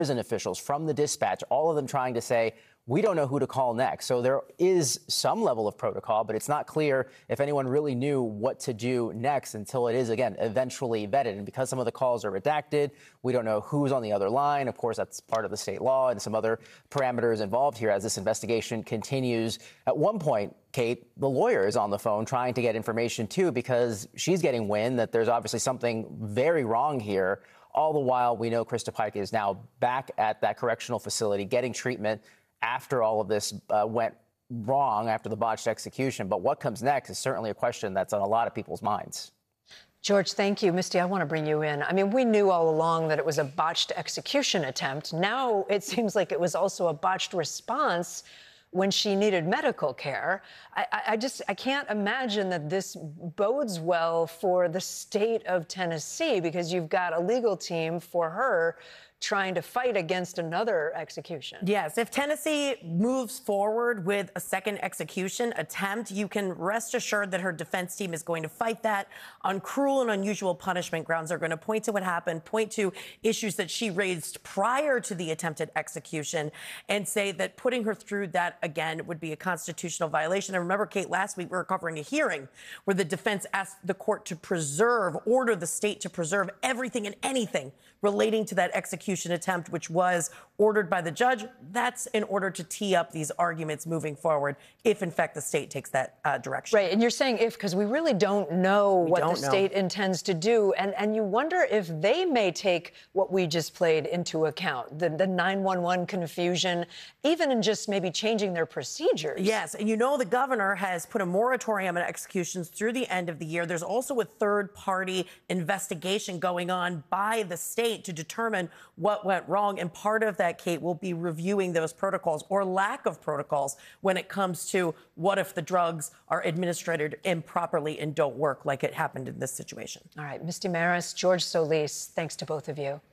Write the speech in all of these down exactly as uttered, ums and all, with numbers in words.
officials from the dispatch, all of them trying to say, we don't know who to call next. So there is some level of protocol, but it's not clear if anyone really knew what to do next until it is, again, eventually vetted. And because some of the calls are redacted, we don't know who's on the other line. Of course, that's part of the state law and some other parameters involved here as this investigation continues. At one point, Kate, the lawyer is on the phone trying to get information, too, because she's getting wind that there's obviously something very wrong here. All the while, we know Krista Pike is now back at that correctional facility getting treatment after all of this uh, went wrong, after the botched execution. But what comes next is certainly a question that's on a lot of people's minds. George, thank you. Misty, I want to bring you in. I mean, we knew all along that it was a botched execution attempt. Now it seems like it was also a botched response when she needed medical care. I, I just, I can't imagine that this bodes well for the state of Tennessee, because you've got a legal team for her trying to fight against another execution. Yes, if Tennessee moves forward with a second execution attempt, you can rest assured that her defense team is going to fight that on cruel and unusual punishment grounds. They're going to point to what happened, point to issues that she raised prior to the attempted execution, and say that putting her through that again would be a constitutional violation. And remember, Kate, last week we were covering a hearing where the defense asked the court to preserve, order the state to preserve everything and anything relating to that execution attempt, which was ordered by the judge. That's in order to tee up these arguments moving forward, if in fact the state takes that uh, direction. Right, and you're saying if, because we really don't know we what don't the know. state intends to do, and, and you wonder if they may take what we just played into account, the, the nine one one confusion, even in just maybe changing their procedures. Yes, and you know the governor has put a moratorium on executions through the end of the year. There's also a third-party investigation going on by the state to determine what went wrong. And part of that, Kate, will be reviewing those protocols or lack of protocols when it comes to what if the drugs are administered improperly and don't work like it happened in this situation. All right, Misty Maris, George Solis, thanks to both of you.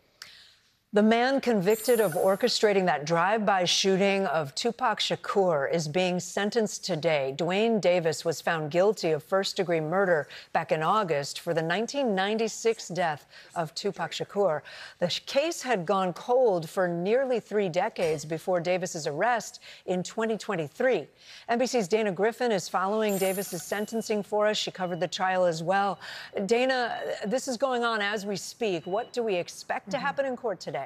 The man convicted of orchestrating that drive-by shooting of Tupac Shakur is being sentenced today. Duane Davis was found guilty of first-degree murder back in August for the nineteen ninety-six death of Tupac Shakur. The case had gone cold for nearly three decades before Davis's arrest in twenty twenty-three. N B C's Dana Griffin is following Davis's sentencing for us. She covered the trial as well. Dana, this is going on as we speak. What do we expect to happen in court today?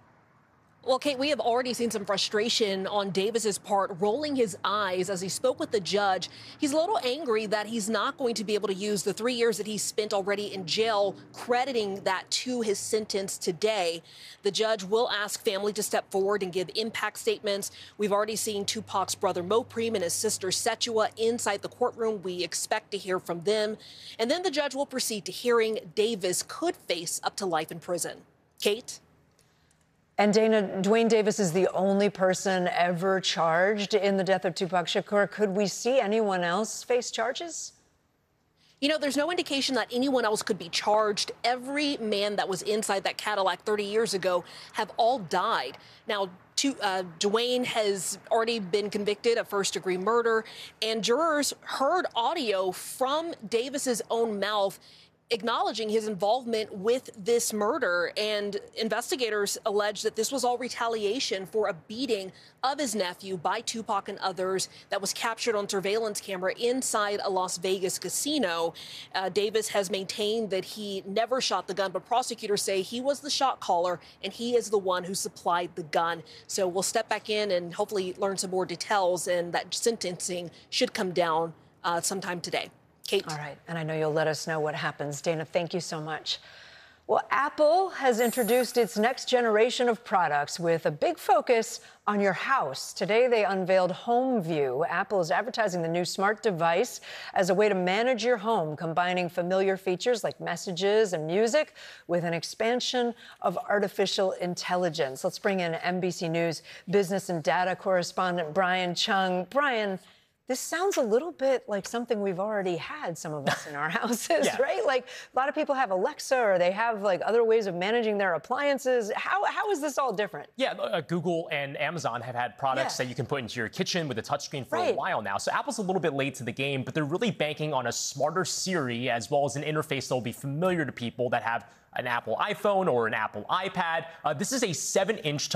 Well, Kate, we have already seen some frustration on Davis's part, rolling his eyes as he spoke with the judge. He's a little angry that he's not going to be able to use the three years that he spent already in jail, crediting that to his sentence today. The judge will ask family to step forward and give impact statements. We've already seen Tupac's brother Mopreme and his sister Setua inside the courtroom. We expect to hear from them. And then the judge will proceed to hearing. Davis could face up to life in prison. Kate? And Dana, Duane Davis is the only person ever charged in the death of Tupac Shakur. Could we see anyone else face charges? You know, there's no indication that anyone else could be charged. Every man that was inside that Cadillac thirty years ago have all died. Now, to, uh, Duane has already been convicted of first-degree murder, and jurors heard audio from Davis's own mouth acknowledging his involvement with this murder. And investigators allege that this was all retaliation for a beating of his nephew by Tupac and others that was captured on surveillance camera inside a Las Vegas casino. Uh, Davis has maintained that he never shot the gun, but prosecutors say he was the shot caller and he is the one who supplied the gun. So we'll step back in and hopefully learn some more details, and that sentencing should come down uh, sometime today. Kate. All right, and I know you'll let us know what happens. Dana, thank you so much. Well, Apple has introduced its next generation of products with a big focus on your house. Today, they unveiled HomeView. Apple is advertising the new smart device as a way to manage your home, combining familiar features like messages and music with an expansion of artificial intelligence. Let's bring in N B C News business and data correspondent Brian Chung. Brian, this sounds a little bit like something we've already had, some of us in our houses, yeah. right? Like a lot of people have Alexa, or they have like other ways of managing their appliances. How how is this all different? Yeah, uh, Google and Amazon have had products yeah. that you can put into your kitchen with a touchscreen for right. a while now. So Apple's a little bit late to the game, but they're really banking on a smarter Siri as well as an interface that will be familiar to people that have an Apple iPhone or an Apple iPad. Uh, this is a seven inch